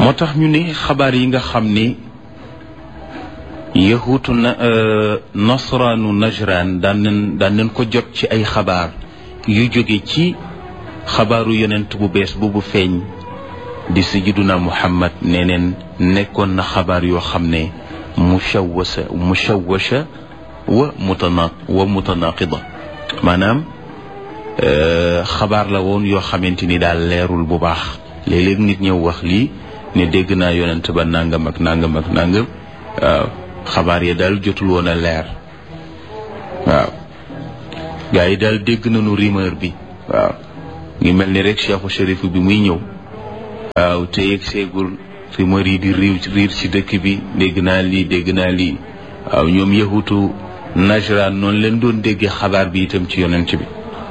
moo tax ñu ne xabaar yi nga xam ne yahuutu nasraanu najraan daan nañ ko jot ci ay xabaar yu jóge ci xabaaru yonent bu bees bu feeñ di sayyiduna Muhammad neneen nekkoon na xabaar yoo xam ne mushawwasha wa mutanaqida maanaam xabaar la woon yoo xamante ni daal leerul bu baax léeg-léeg nit ñëw wax lii ne dégg naa yonent ba nangam ak nangam ak nangam waaw xabaar yi daal jotul woon a leer waaw gaa yi daal dégg nañu rumeur bi waaw ngi mel ni rek Cheikhu Chérif bi muy ñëw waaw te yegg seegul rumeur yi di riir ci dëkk bi dégg naa lii waaw ñoom yahuutu Najraan noonu leen doon déggee xabaar bi itam ci yonent bi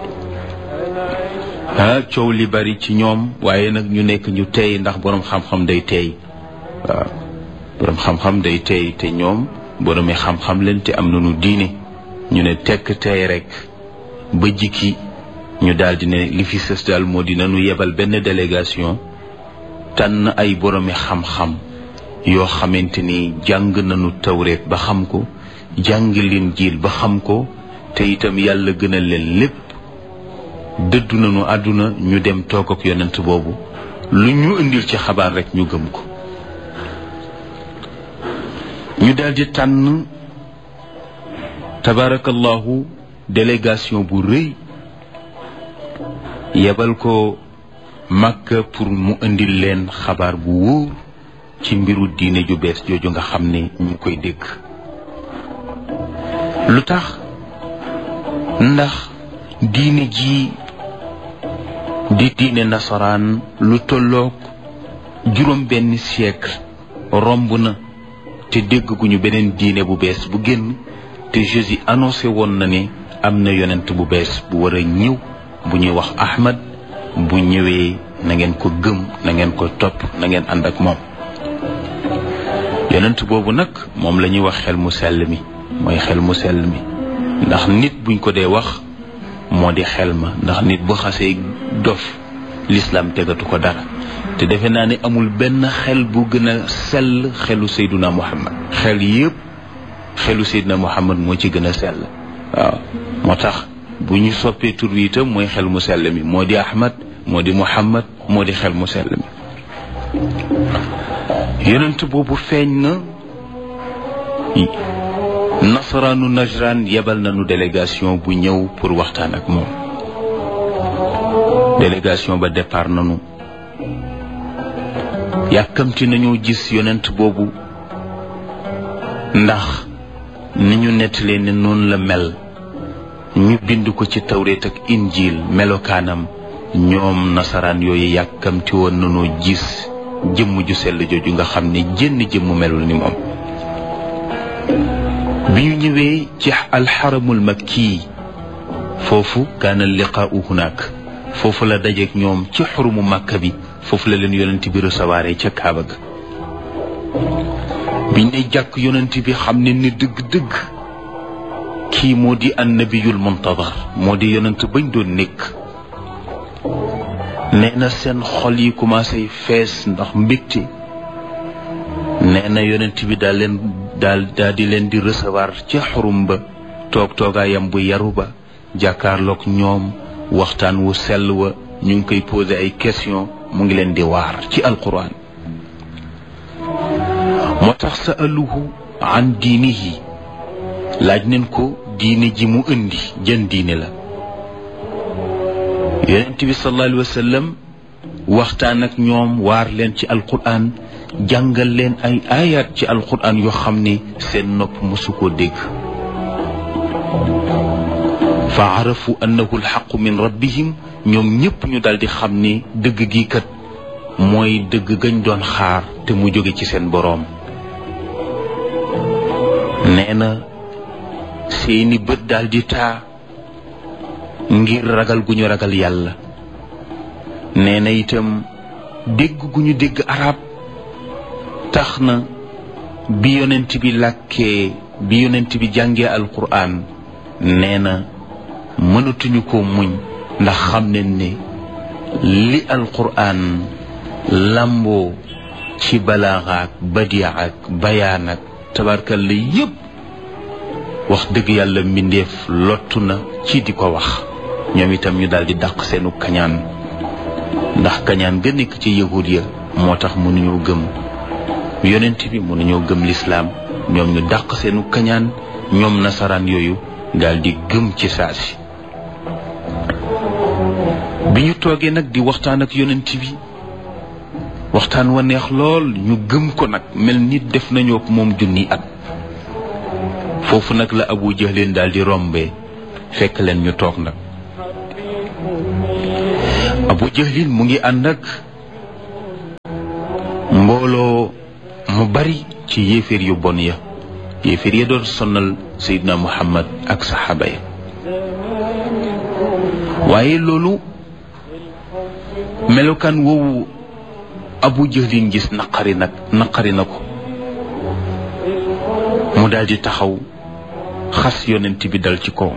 coow li bari ci ñoom waaye nag ñu nekk ñu tey ndax boroom xam-xam day tey waaw boroom xam-xam day tey te ñoom boroomi xam-xam leen te am nañu diine ñu ne tekk tey rek ba jikki ñu daldi ne li fi sës daal moo di nañu yebal benn délégation tànn ay boroomi xam-xam yoo xamante ni jàng nañu tawreet ba xam ko jàng Linjiil ba xam ko te itam yàlla gënal leen lépp dëddu nañu àdduna ñu dem toog ak yonent boobu lu ñu indil ci xabaar rek ñu gëm ko ñu daldi tànn tabarakallahu délégation bu rëy yebal ko Makka pour mu indil leen xabaar bu wóor ci mbiru diine ju bees jooju nga xam ne ñu koy dégg lu tax ndax diine ji di diine nasaraan lu tolloog juróom benn siècle romb na te dégg gu ñu beneen diine bu bees bu génn te Jésus annoncé woon na ne am na yonent bu bees bu war a ñëw bu ñuy wax Ahmad bu ñëwee na ngeen ko gëm na ngeen ko topp na ngeen ànd ak moom yonent boobu nag moom la ñuy wax xel mu sell mi mooy xel mu sell mi ndax nit buñ ko dee wax moo di xel ma ndax nit bu xasee dof l'islam tegatu ko dara te defe naa ne amul benn xel bu gën a sell xelu Seydina Muhammad xel yëpp xelu Seydina Muhammad moo ci gën a sell waaw moo tax bu ñu soppee tur wi itam mooy xel mu sell mi moo di Ahmad moo di Muhammad moo di xel mu sell mi yonent boobu feeñ na nasaraanu Najraan yebal nañu délégation bu ñëw pour waxtaan ak moom délégation ba départ nañu yàkkamti nañoo gis yonent boobu ndax ni ñu nettalee ne noonu la mel ñu bind ko ci tawreet ak injiil melokaanam ñoom nasaraan yooyu yàkkamti woon nañoo gis jëmm ju sell jooju nga xam ne jënn jëmm melul ni moom bi ñu ñëwee ci alxaramul makki foofu kaana liqaau hunaak foofu la dajeek ñoom ci xurumu màkka bi foofu la leen yonent bi recevoir ca Kaaba ga biñ ne jàkk yonent bi xam ne ni dëgg-dëgg kii moo di annabiyul muntadar moo di yonent bañ doon nekk nee na seen xol yi commencé fees ndax mbégte nee na yonent bi daal di leen di recevoir ca xurum ba toogaayam bu yaru ba jàkkaarloog ñoom waxtaan wu sell wa ñu ngi koy posé ay question mu ngi leen di waar ci alquran moo tax sa'aluhu an diinihi laaj nañ ko diine ji mu indi jën diine la yonent bi sallallahu alayhi wa sallam waxtaan ak ñoom waar leen ci alquran jàngal leen ay ayat ci alquran yoo xam ne seen nopp mosu koo dégg fa arafu annahu alxaqu min rabbihim ñoom ñëpp ñu daldi xam ne dëgg gi kat mooy dëgg gañ doon xaar te mu jóge ci seen boroom nee na seeni bët daldi taa ngir ragal gu ñu ragal yàlla nee na itam dégg gu ñu dégg arab tax na bi yonent bi jàngee alquran nee na mënatuñu ko muñ ndax xam nañ ne li alquran lamboo ci balaaxaak badiaak bayaan ak tabarkal la yépp wax dëgg yàlla mbindeef lottu na ci di ko wax. ñoom itam ñu daal di dàq seenu kañaan ndax kañaan ga nekk ci yahud ya moo tax mënuñoo gëm yonent bi, mënuñoo gëm lislaam. ñoom ñu dàq seenu kañaan, ñoom nasaraan yooyu daal di gëm ci saasi. bi ñu toogee nag di waxtaan ak yonent bi, waxtaan wa neex lool, ñu gëm ko nag mel nit def nañoo ak moom junni at. foofu nag la Abu Jahlin daal di rombee fekk leen ñu toog nag. Abu Jahlin mu ngi ànd ak mbooloo mu bari ci yéeféer yu bon ya, yéeféer ya doon sonnal Seydina Muhammad ak saxaaba ya. waaye loolu melokaan woowu Abu Jahlin gis naqari na ko. mu daal di taxaw xas yonent bi dal ci kawam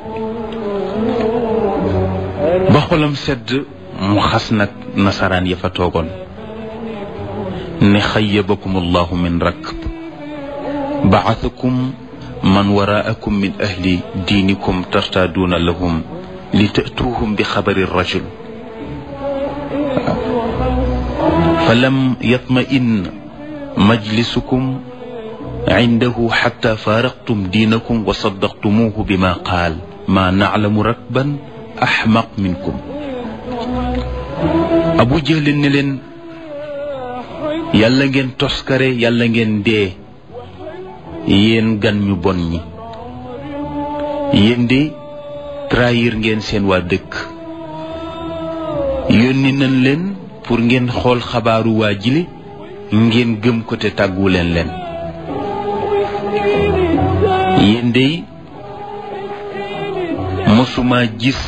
ba xolam sedd. mu xas nag nasaraan ya fa toogoon ne xayyabakum allahu min rakb ba'athakum man waraakum min ahli diinikum tartaaduuna lahum li ta'tuuhum bi xabari rajul falam yatma'in majlisukum indahu xatta faaraqtum diinakum wa saddaqtumuuhu bima qaal ma na'lamu rakban axmaq minkum. Abu Jahlin ne leen yàlla ngeen toskare, yàlla ngeen dee, yéen gan ñu bon ñi. yéen de trahir ngeen seen waa dëkk. yónni nañ leen pour ngeen xool xabaaru waa jile, ngeen gëm ko te tàggu leen. yéen de mosuma gis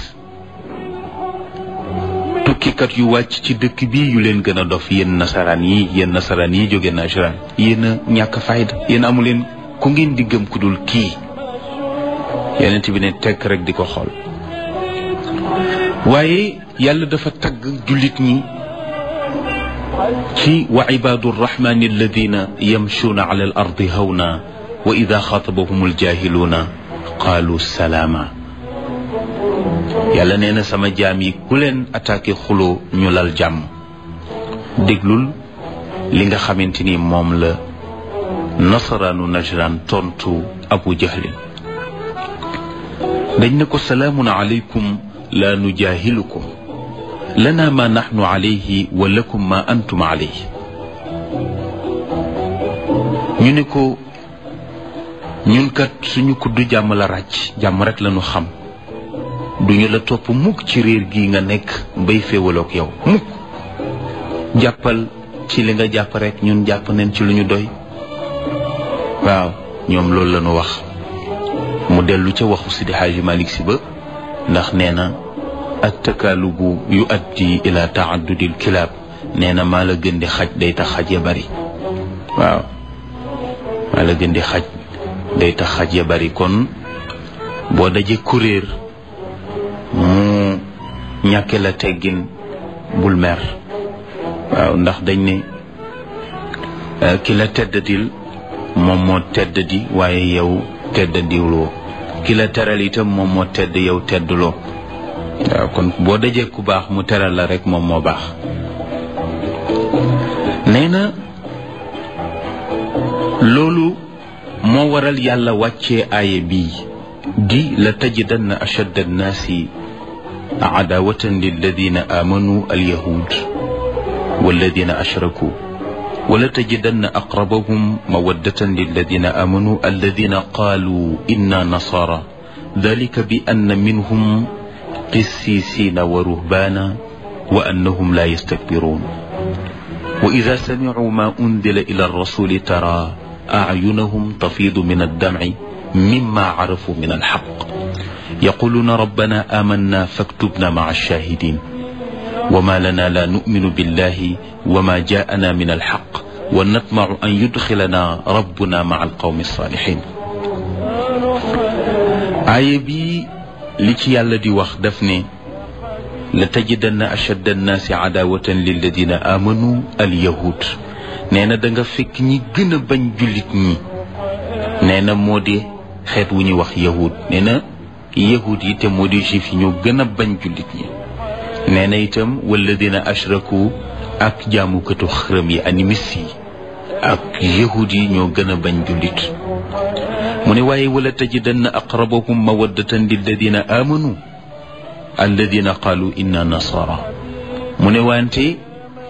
tukkikat yu wàcc ci dëkk bi yu leen gën a dof. yéen nasaraan yi jóge Najran, yéen a ñàkk fayda, yéen amu leen ku ngeen di gëm ku dul kii. yonent bi ne tekk rek di ko xool. waaye yàlla dafa tagg jullit ñi ci wa ibaadu rrahmani alladina yamshuuna ala al ardi hawna wa ida xaatabahum aljahiluuna qaalu salaama. yàlla nee na sama jaam yi ku leen attaqué xuloo ñu lal jàmm. déglul li nga xamante ni moom la nasaraanu Najran tontu Abu Jahlin. dañ ne ko salaamun alaykum la nujaahilukum lana ma naxnu alayhi wa lakum ma antum alayhi. ñu ne ko ñun kat suñu kuddu jàmm la ràcc, jàmm rek la ñu xam, duñu la topp mukk ci réer gi nga nekk bay féewaloog yow mukk. jàppal ci li nga jàpp rek, ñun jàpp nañ ci lu ñu doy. waaw ñoom loolu la ñu wax. mu dellu ca waxu Sidi Haaji Malik Si ba, ndax nee na attakaalubu yu addi ila taaddudil kilaab. nee na maa la gën di xaj day tax xaj ya bari. waaw maa la gën di xaj day tax xaj ya bari. kon boo dajee kuréer mu ñàkke la teggin bul mer. waaw ndax dañ ne ki la teddadil moom moo teddadi, waaye yow teddadiwloo. ki la teral itam moom moo tedd, yow tedduloo. waaw kon boo dajee ku baax mu teral la rek moom moo baax. nee na loolu moo waral yàlla wàccee aaya bii di la tajidanna ashadda annaasi adaawatan lilladina aamanu alyahud walladina ashraku wala tajidanna aqrabahum mawaddatan lilladina aamanu alladina qaalu inna nasara dalika bi anna minhum qissisiina wa ruhbaana wa annahum la yastakbiruun wa ida samicuu ma undila ila arrasuli tara acyunahum tafiidu min addamci mimma carafu min alxaq yaquluuna rabbana aamanna faktubna maca alshahidin wama lana la numinu billahi wama jaana min alxaq wa natmacu an yudxilana rabbuna maca alqawmi alsaalixin. aaya bi li ci yàlla di wax daf ne la tajidanna ashadda annaasi cadaawatan lilladina aamanu alyahud. nee na da nga fekk ñi gën a bañ jullit ñi nee na moo di xeet wu ñuy wax yahud nee na yahud yi te moo di juif yi ñoo gën a bañ jullit ñi nee na itam walladina ashraku ak jaamukatu xërëm yi animis yi ak yahud yi ñoo gën a bañ jullit mu ne waaye wala tajidanna aqrabahum mawaddatan lilladina amanu alladina qaalu inna nasara mu ne wante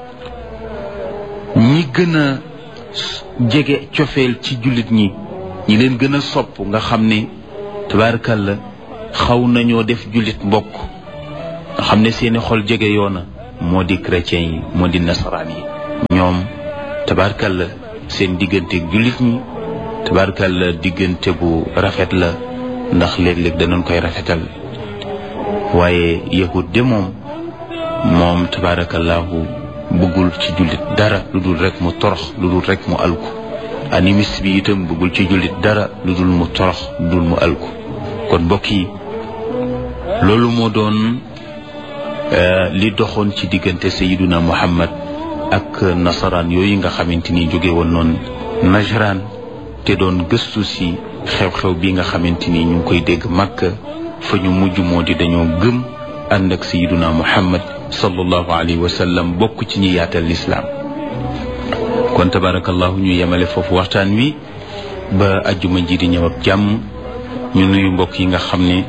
ñi gën a jege cofeel ci jullit ñi leen gën a sopp nga xam ne tabaarkalla xaw nañoo def jullit mbokk nga xam ne seeni xol jege yoona moo di chrétien yi moo di nasaraan yi ñoom tabaarkalla seen diggante jullit ñi tabaarkalla diggante bu rafet la ndax léeg-léeg danañ koy rafetal waaye yahud de moom tabaarakallahu bëggul ci jullit dara lu dul rek mu torox lu dul rek mu alku animiste bi itam bëggul ci jullit dara lu dul mu torox lu dul mu alku kon mbokk yi loolu moo doon li doxoon ci diggante sayiduna muhammad ak nasaraan yooyu nga xamante ni jóge woon noonu najraan te doon gëstu si xew-xew bi nga xamante ni ñu ngi koy dégg Makka fa ñu mujj moo di dañoo gëm ànd ak sayiduna muhammad sallallahu alayhi wa sallam bokk ci ñi yaatal lislaam kon tabarakallahu ñu yemale foofu waxtaan wi ba ajjuma ji di ñëw ak jàmm ñu nuyu mbokk yi nga xam ne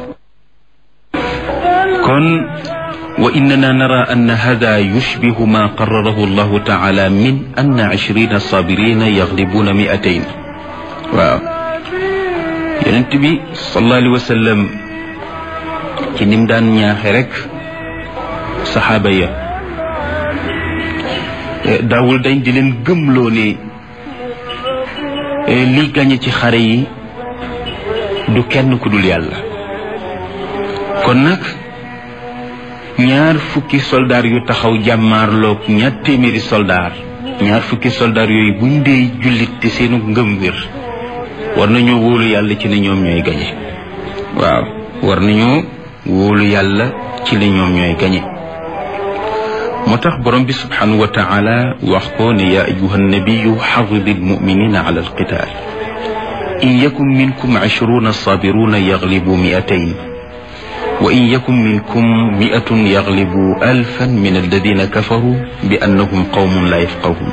kon wa innana nara an hada yushbihu ma qarrarahu allahu taala min anna 20 sabirina yaglibuna 200 waaw yonent bi sallallahu alayhi wa sallam ci nim daan ñaaxe rek saxaaba ya daawul dañ di leen gëmloo ne li gañe ci xare yi du kenn ku dul yàlla kon nag 20 soldaar yu taxaw jàmmaarloog 200 soldaar 20 soldaar yooyu buñ dee jullit te seenu ngëm wér war nañoo wóolu yàlla ci ne ñoom ñooy gañe waaw war nañoo wóolu yàlla ci ne ñoom ñooy gañe moo tax borom bi subhanahu wa taala wax ko ne yaa ayuha nabiyu xarridil muminina ala alqital in yakun minkum 20 sabiruna yaglibu 200 wa in yakun minkum 100 yaglibu 1000 min alladina kafaru bi annahum qawmun la yafqahun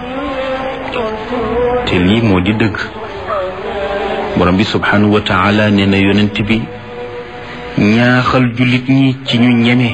te lii moo di dëgg borom bi subhanahu wa taala nee na yonent bi ñaaxal jullit ñi ci ñu ñeme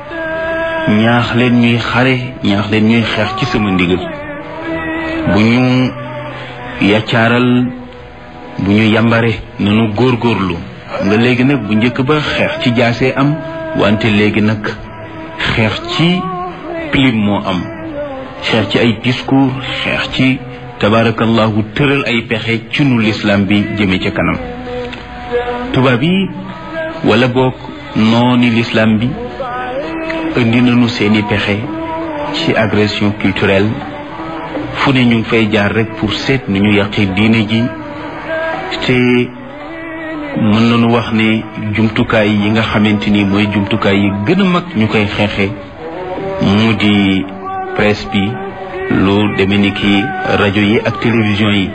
ñaax leen ñuy xare ñaax leen ñuy xeex ci sama ndigal bu ñu yaccaaral bu ñu yambare nanu góorgóorlu xam nga léegi nag bu njëkk ba xeex ci jaasee am wante léegi nag xeex ci pilim moo am xeex ci ay discours xeex ci tabarakallahu tëral ay pexe ci nu l'islam bi jëme ca kanam tubaab yi wala boog nooni l'islam bi indi nañu seeni pexe ci agression culturelle fu ne ñu ngi fay jaar rek pour seet nu ñu yàqee diine ji te mën nañu wax ne jumtukaay yi nga xamante ni mooy jumtukaay yi gën a mag ñu koy xeexe mu di presse bi lu demee ni ki rajo yi ak télévision yi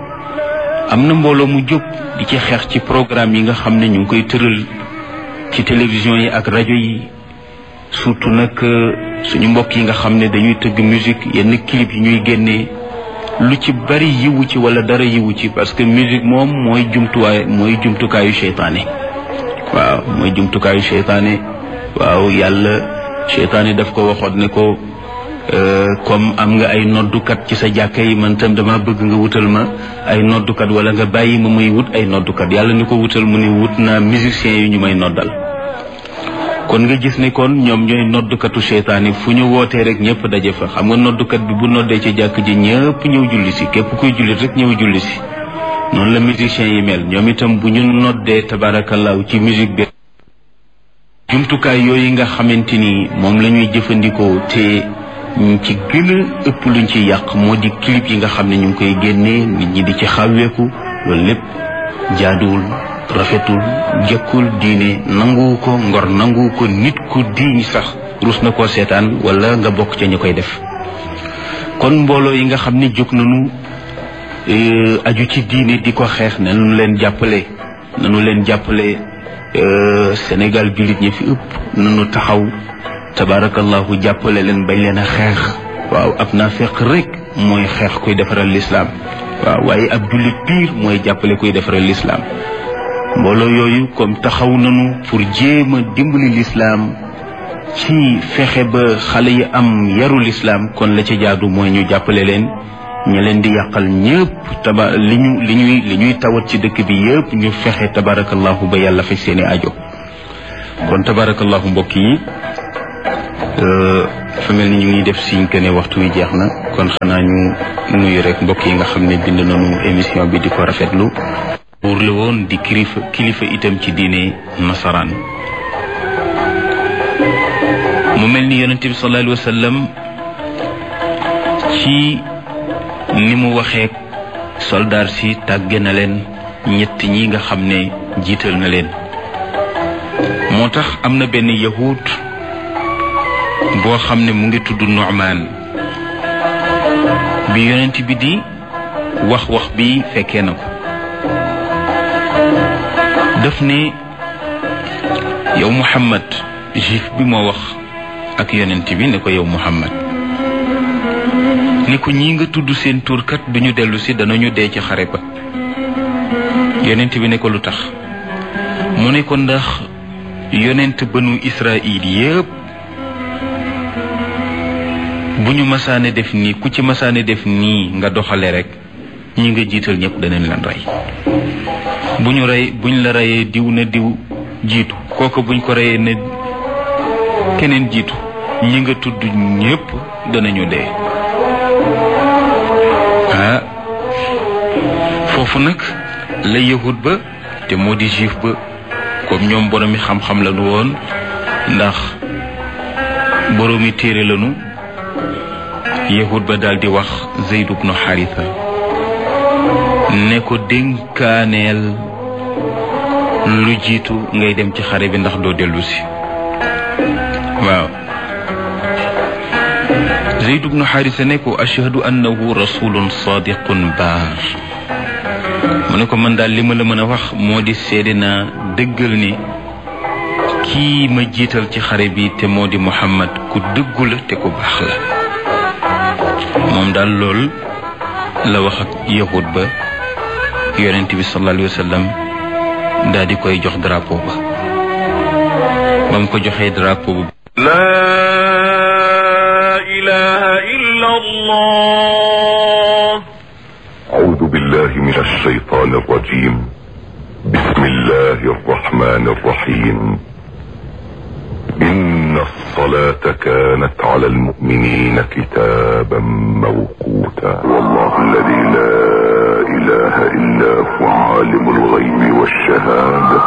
am na mbooloo mu jóg di ci xeex ci programme yi nga xam ne ñu ngi koy tëral ci télévision yi ak rajo yi surtout nag suñu mbokk yi nga xam ne dañuy tëgg musique yenn clip yi ñuy génnee lu ci bari yiwu ci wala dara yiwu ci parce que musique moom mooy jumtukaayu seytaane waaw mooy jumtukaayu seytaane waaw yàlla seytaane daf ko waxoon ne ko comme am nga ay noddukat ci sa jàkka yi man tam dama bëgg nga wutal ma ay noddukat wala nga bàyyi ma muy wut ay noddukat yàlla ni ko wutal mu ne wut naa musiciens yi ñu may noddal kon nga gis ne kon ñoom ñooy noddukatu seytaane fu ñu wootee rek ñëpp daje fa xam nga noddukat bi bu noddee ci jàkk ji ñëpp ñëw julli si képp kuy jullit rek ñëw julli si noonu la musiciens yi mel ñoom itam bu ñu noddee tabarakallahu ci musique bi jumtukaay yooyu nga xamante ni moom la ñuy jëfandikoo te ci gën a ëpp luñ ci yàq moo di clip yi nga xam ne ñu ngi koy génnee nit ñi di ci xawweeku loolu lépp jaaduwul rafetul jëkkul diine nanguwu ko ngor nanguwu ko nit ku diiñ sax rus na koo seetaan wala nga bokk ca ñu koy def kon mbooloo yi nga xam ne jóg nañu aju ci diine di ko xeex nanu leen jàppale Sénégal jullit ñi fi ëpp nanu taxaw tabarakallahu jàppale leen bañ leen a xeex waaw ab naafeq rek mooy xeex kuy defaral lislaam waaw waaye ab jullit piir mooy jàppale kuy defaral lislaam mbooloo yooyu comme taxaw nanu pour jéem a dimbali lislaam ci fexe ba xale yi am yaru lislaam kon la ci jaadu mooy ñu jàppale leen ña leen di yàqal ñëpp li ñuy tawat ci dëkk bi yëpp ñu fexe tabarakallahu ba yàlla faj seeni ajo kon tabarakallahu mbokk yi fa mel ni ñu ngi def signe que ne waxtu wi jeex na kon xanaa ñu nuyu rek mbokk yi nga xam ne bind nañu émission bi di ko rafetlu pour la woon di kilifa itam ci diine nasaraan mu mel ni yonent bi sallallahu alayhi wa sallam ci ni mu waxee soldaar si tàgge na leen ñett ñi nga xam ne jiital na leen moo tax am na benn yahud boo xam ne mu ngi tudd Nu'man bi yonent bi di wax bi fekkee na ko daf ne yow Muhammad juif bi moo wax ak yonent bi ne ko yow Muhammad ne ko ñi nga tudd seen turkat duñu dellu si danañu dee ci xare ba yonent bi ne ko lu tax mu ne ko ndax yonent banu Israil yépp bu ñu masaane def nii ku ci masaane def nii nga doxale rek ñi nga jiital ñëpp danañ leen rey buñ la reyee diw na diw jiitu kooku buñ ko reyee ne keneen jiitu ñi nga tudd ñëpp danañu dee foofu nag la yahud ba te moo di juif ba comme ñoom boroomi xam-xam lañu woon ndax boroomi téere lañu yahud ba daal di wax Zayd ibnu Haritha ne ko dénkaaneel lu jiitu ngay dem ci xare bi ndax doo dellu si waaw Zayd ibnu Haritha ne ko ashhadu annahu rasulun sadiqun baar mu ne ko man daal li ma la mën a wax moo di seede naa dëggal ni kii ma jiital ci xare bi te moo di Muhammad ku dëggu la te ku baax la moom daal lool la wax ak yahud ba yonent bi sallallahu alayhi wa sallam daal di koy jox drapeau ba mu ko joxee drapeau ba laa ilaha illa allah a'udhu billahi minash shaytanir rajim bismillahir rahmanir rahim inna as-salata kanat 'ala al-mu'minina kitaban mawquta wallahu alladhi la ilaha illa huwa 'alimul ghaybi wash-shahada